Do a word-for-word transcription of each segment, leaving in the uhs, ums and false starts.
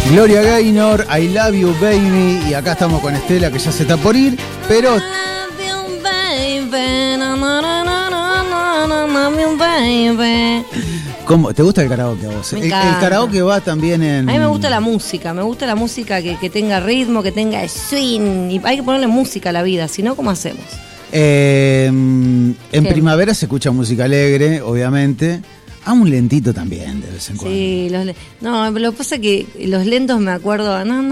Gloria Gaynor, I Love You Baby. Y acá estamos con Estela, que ya se está por ir, pero... ¿Cómo? ¿Te gusta el karaoke a vos? El, el karaoke va también en... A mí me gusta la música, me gusta la música que, que tenga ritmo, que tenga swing. Y hay que ponerle música a la vida, si no, ¿cómo hacemos? Eh, en ¿Qué? Primavera se escucha música alegre, obviamente. Ah, un lentito también, de vez en cuando. Sí, los, no, lo que pasa es que los lentos me acuerdo...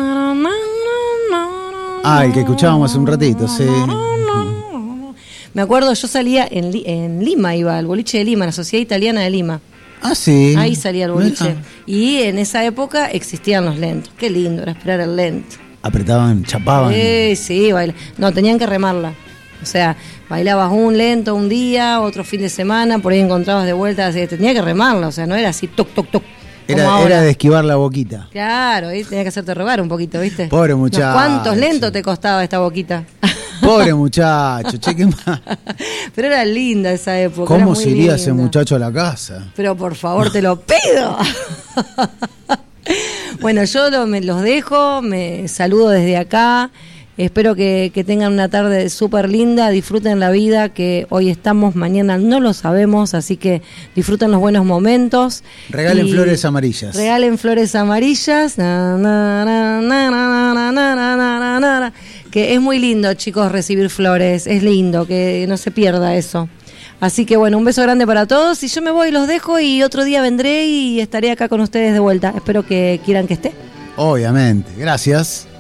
Ah, el que escuchábamos hace un ratito, sí. Me acuerdo, yo salía en, en Lima, iba al boliche de Lima, la Sociedad Italiana de Lima. Ah, sí. Ahí salía el boliche. Ah. Y en esa época existían los lentos. Qué lindo era esperar el lento. Apretaban, chapaban. Sí, sí, baila. No, tenían que remarla. O sea, bailabas un lento un día, otro fin de semana, por ahí encontrabas de vuelta, así que tenía que remarla, o sea, no era así, toc, toc, toc. Era, era de esquivar la boquita. Claro, ahí tenía que hacerte rogar un poquito, ¿viste? Pobre muchacho. ¿Cuántos lentos te costaba esta boquita? Pobre muchacho, che, qué mal. Pero era linda esa época. ¿Cómo se iría ese muchacho a la casa? Pero por favor, te lo pido. Bueno, yo lo, me, los dejo, me saludo desde acá. Espero que, que tengan una tarde súper linda, disfruten la vida, que hoy estamos, mañana no lo sabemos, así que disfruten los buenos momentos. Regalen flores amarillas. Regalen flores amarillas. Na, na, na, na, na, na, na, na, na, na, que es muy lindo, chicos, recibir flores, es lindo, que no se pierda eso. Así que bueno, un beso grande para todos y yo me voy, los dejo y otro día vendré y estaré acá con ustedes de vuelta. Espero que quieran que esté. Obviamente, gracias.